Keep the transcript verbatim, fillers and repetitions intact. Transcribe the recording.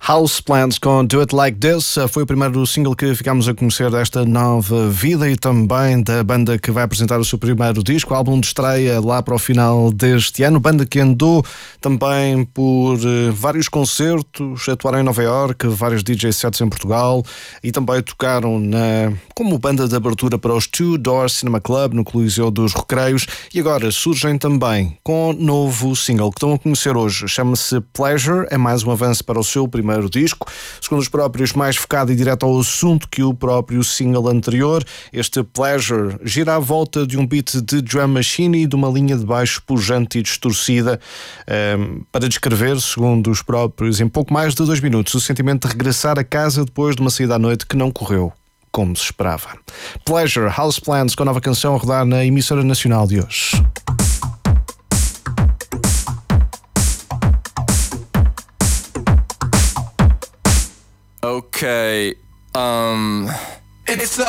Houseplants com Do It Like This foi o primeiro single que ficámos a conhecer desta nova vida e também da banda que vai apresentar o seu primeiro disco, álbum de estreia lá para o final deste ano. Banda que andou também por uh, vários concertos, atuaram em Nova Iorque, vários D J sets em Portugal e também tocaram na, como banda de abertura para os Two Door Cinema Club no Coliseu dos Recreios e agora surgem também com novo single que estão a conhecer hoje. Chama-se Pleasure, é mais um avanço para o seu primeiro disco, segundo os próprios mais focado e direto ao assunto que o próprio single anterior. Este Pleasure gira à volta de um beat de drum machine e de uma linha de baixo pujante e distorcida um, para descrever, segundo os próprios, em pouco mais de dois minutos, o sentimento de regressar a casa depois de uma saída à noite que não correu como se esperava. Pleasure, Houseplants com a nova canção a rodar na emissora nacional de hoje. Okay, um, it's a